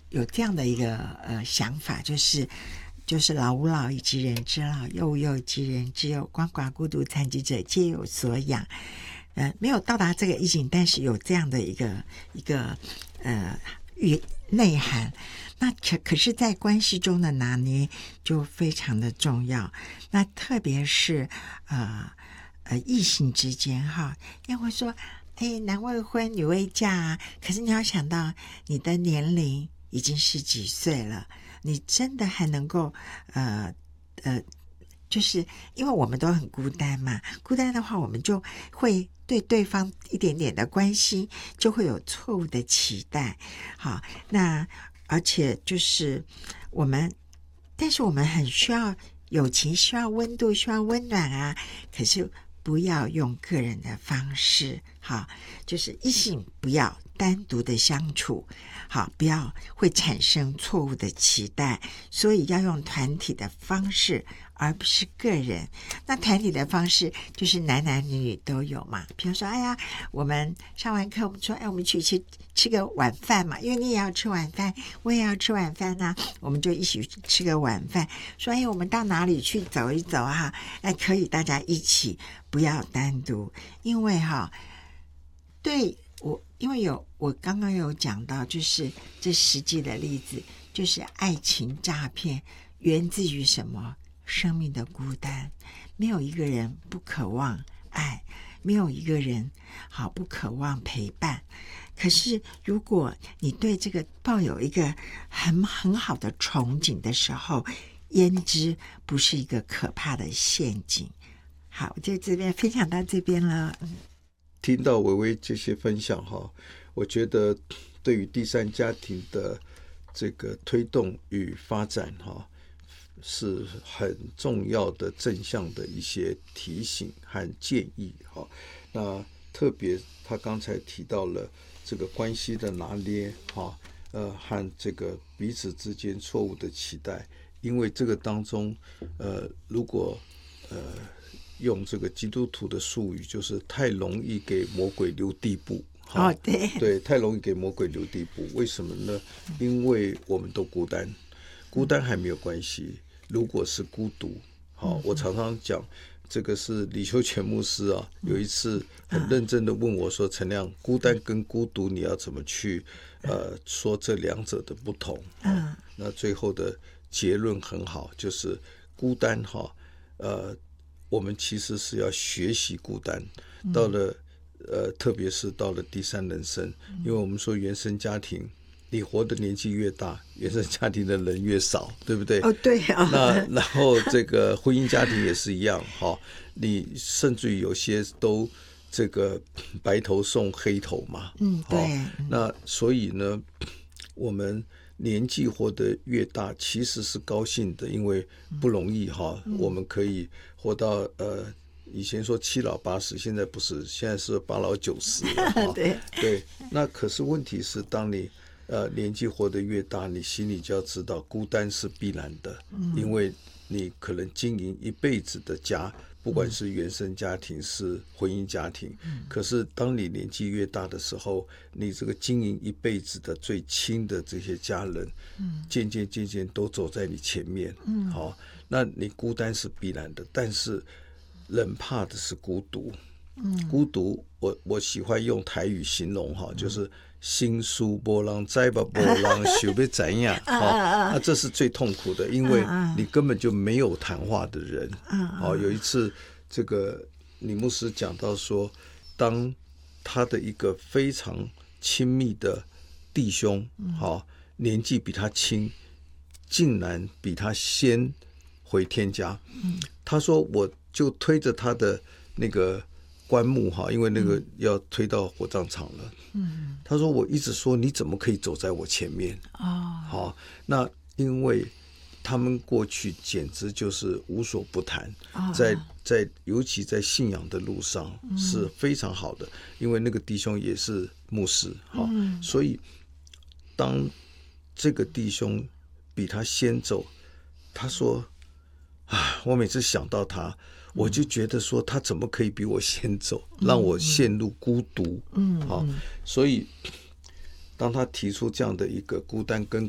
有这样的一个想法，就是老吾老以及人之老，幼吾幼以及人之幼，鳏寡孤独残疾者皆有所养。没有到达这个意境，但是有这样的一个内涵。那可是在关系中的拿捏就非常的重要。那特别是异性之间哈，因为会说男未婚女未嫁啊，可是你要想到你的年龄已经是几岁了，你真的还能够就是因为我们都很孤单嘛，孤单的话我们就会对对方一点点的关心就会有错误的期待。好，那而且就是但是我们很需要友情，需要温度，需要温暖啊，可是不要用个人的方式。好，就是异性不要单独的相处，好，不要会产生错误的期待，所以要用团体的方式而不是个人。那团体的方式就是男男女女都有嘛，比如说我们上完课我们说我们去吃个晚饭嘛，因为你也要吃晚饭，我也要吃晚饭啊，我们就一起吃个晚饭，说我们到哪里去走一走啊，可以大家一起，不要单独。因为我刚刚有讲到，就是这实际的例子，就是爱情诈骗源自于什么？生命的孤单。没有一个人不渴望爱，没有一个人不渴望陪伴。可是如果你对这个抱有一个很好的憧憬的时候，焉知不是一个可怕的陷阱。好，我就这边分享到这边了。 听到薇薇这些分享我觉得对于第三家庭的这个推动与发展是很重要的正向的一些提醒和建议。那特别他刚才提到了这个关系的拿捏和这个彼此之间错误的期待，因为这个当中如果用这个基督徒的术语，就是太容易给魔鬼留地步。对，太容易给魔鬼留地步。为什么呢？因为我们都孤单，孤单还没有关系，如果是孤独我常常讲，这个是李修全牧师有一次很认真的问我说，陈亮，孤单跟孤独你要怎么去说这两者的不同？那最后的结论很好，就是孤单我们其实是要学习孤单，到了特别是到了第三人生，因为我们说原生家庭，你活的年纪越大，原生家庭的人越少，对不对？ 对那然后这个婚姻家庭也是一样你甚至于有些都这个白头送黑头嘛。 对。 那所以呢，我们年纪活得越大，其实是高兴的，因为不容易我们可以活到以前说7老80，现在不是，现在是8老90了对。那可是问题是，当你年纪活得越大，你心里就要知道孤单是必然的。因为你可能经营一辈子的家，不管是原生家庭是婚姻家庭，可是当你年纪越大的时候，你这个经营一辈子的最亲的这些家人渐渐都走在你前面。那你孤单是必然的，但是人怕的是孤独。孤独我喜欢用台语形容就是心书波浪栽吧波浪想要怎样这是最痛苦的，因为你根本就没有谈话的人。有一次这个李牧师讲到说，当他的一个非常亲密的弟兄年纪比他轻，竟然比他先回天家。他说我就推着他的那个棺木因为那个要推到火葬场了。他说我一直说你怎么可以走在我前面。那因为他们过去简直就是无所不谈，尤其在信仰的路上是非常好的，因为那个弟兄也是牧师。所以当这个弟兄比他先走，他说我每次想到他，我就觉得说他怎么可以比我先走，让我陷入孤独。所以当他提出这样的一个孤单跟